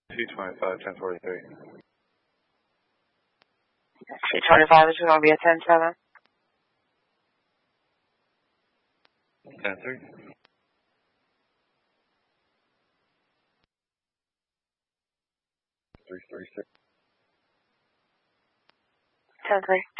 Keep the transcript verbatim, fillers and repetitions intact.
two twenty-five, ten forty-three. two twenty-five is going to be a ten seven. ten three. three three six. ten three.